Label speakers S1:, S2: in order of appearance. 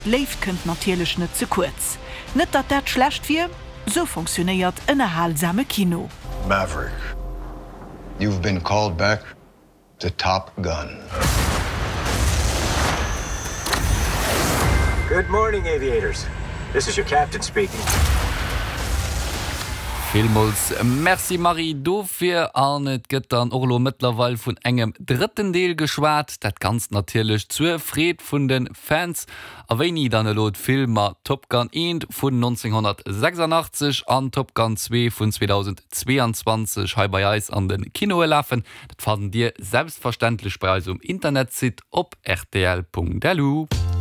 S1: Leif kënnt natierlech net zu kurz. Net dat dat schlecht wie, so funktioniert en erhalsame Kino.
S2: Maverick, you've been called back to Top Gun.
S3: Good morning, aviators. This is your captain speaking.
S4: Vielmals merci Marie dofir anet gëtt an Orlo mittlerweile vun engem dritten Deel geschwart, dat ganz natürlich zufried vun den Fans. Aweni dann Lot Filmer Top Gun 1 vun 1986 an Top Gun 2 vun 2022 bei Eis an den Kinoelaffen. Dat fanden dir selbstverständlich bei im Internet sit op rtl.delu.